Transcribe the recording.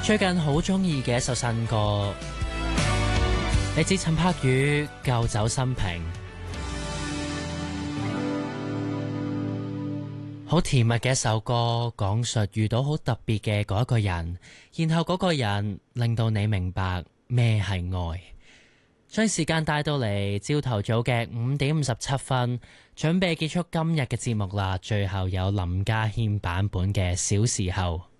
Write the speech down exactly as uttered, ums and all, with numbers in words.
最近好鍾意嘅一首新歌，嚟自陳柏宇《舊酒新瓶》，好甜蜜嘅一首歌，講述遇到好特別嘅嗰一個人，然後嗰個人令到你明白咩係愛。將時間帶到嚟朝頭早嘅五點五十七分，準備結束今日嘅節目啦。最後有林家謙版本嘅《小時候》。